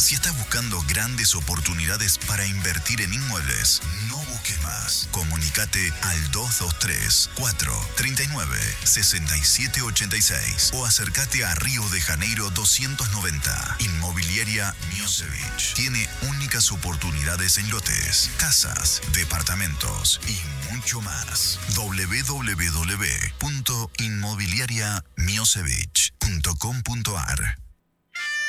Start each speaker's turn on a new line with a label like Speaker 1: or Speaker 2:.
Speaker 1: Si estás buscando grandes oportunidades para invertir en inmuebles, no busques más. Comunicate al 223-439-6786 o acércate a Río de Janeiro 290. Inmobiliaria Miosevich tiene únicas oportunidades en lotes, casas, departamentos y mucho más. www.inmobiliariamiosevich.com.ar